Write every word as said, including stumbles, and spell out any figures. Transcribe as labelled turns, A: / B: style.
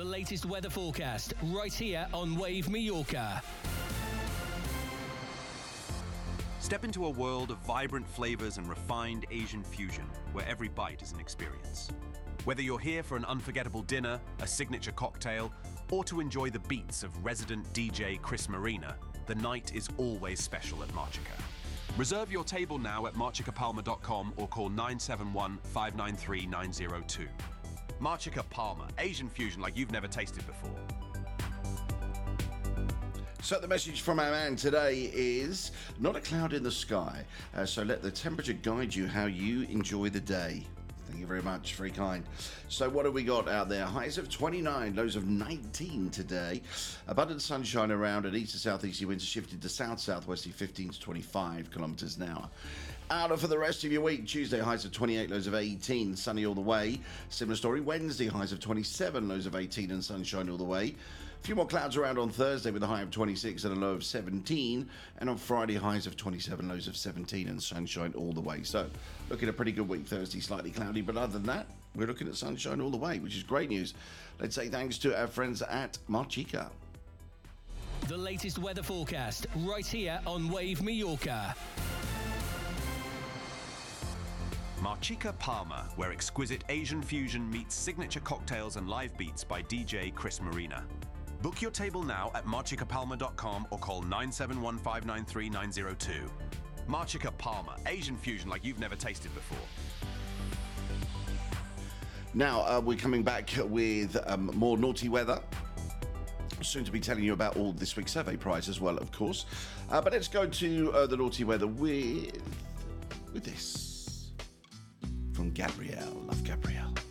A: latest weather forecast right here on Wave Mallorca.
B: Step into a world of vibrant flavors and refined Asian fusion, where every bite is an experience. Whether you're here for an unforgettable dinner, a signature cocktail, or to enjoy the beats of resident D J Chris Marina, the night is always special at Marchica. Reserve your table now at marchica palma dot com or call nine seven one, five nine three, nine zero two. Marchica Palma, Asian fusion like you've never tasted before.
C: So the message from our man today is not a cloud in the sky. Uh, so let the temperature guide you how you enjoy the day. Thank you very much, very kind. So what have we got out there? Highs of twenty-nine, lows of nineteen today. Abundant sunshine around, and east to southeasterly winds shifted to south-southwesterly fifteen to twenty-five kilometres an hour. Out for the rest of your week. Tuesday, highs of twenty-eight, lows of eighteen, sunny all the way. Similar story. Wednesday, highs of twenty-seven, lows of eighteen, and sunshine all the way. A few more clouds around on Thursday with a high of twenty-six and a low of seventeen. And on Friday, highs of twenty-seven, lows of seventeen, and sunshine all the way. So, looking at a pretty good week. Thursday, slightly cloudy, but other than that, we're looking at sunshine all the way, which is great news. Let's say thanks to our friends at Marchica.
A: The latest weather forecast right here on Wave Mallorca.
B: Marchica Palma, where exquisite Asian fusion meets signature cocktails and live beats by D J Chris Marina. Book your table now at marchica palma dot com or call nine seven one, five nine three, nine zero two. Marchica Palma, Asian fusion like you've never tasted before.
C: Now, uh, we're coming back with um, more naughty weather. Soon to be telling you about all this week's survey prize as well, of course. Uh, but let's go to uh, the naughty weather with, with this. From Gabrielle. Love Gabrielle.